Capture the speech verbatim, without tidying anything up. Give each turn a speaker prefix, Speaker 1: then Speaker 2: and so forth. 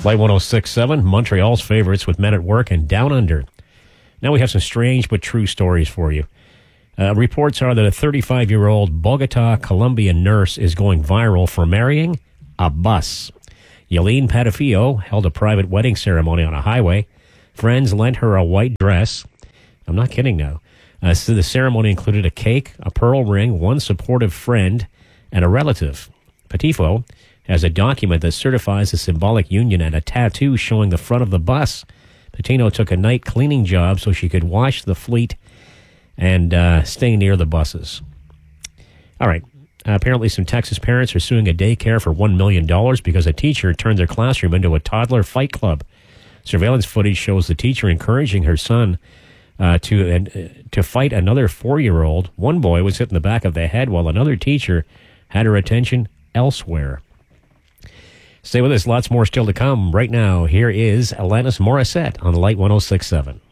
Speaker 1: Light one oh six point seven, Montreal's favorites with Men at Work and Down Under. Now we have some strange but true stories for you. Uh, reports are that a thirty-five-year-old Bogota, Colombian nurse is going viral for marrying a bus. Yelene Padafio held a private wedding ceremony on a highway. Friends lent her a white dress. I'm not kidding now. Uh, so the ceremony included a cake, a pearl ring, one supportive friend, and a relative. Patifo has a document that certifies the symbolic union and a tattoo showing the front of the bus. Patino took a night cleaning job so she could wash the fleet and uh, stay near the buses. All right. Uh, apparently some Texas parents are suing a daycare for one million dollars because a teacher turned their classroom into a toddler fight club. Surveillance footage shows the teacher encouraging her son uh, to uh, to fight another four-year-old. One boy was hit in the back of the head while another teacher had her attention elsewhere. Stay with us. Lots more still to come. Right now, here is Alanis Morissette on Light one oh six point seven.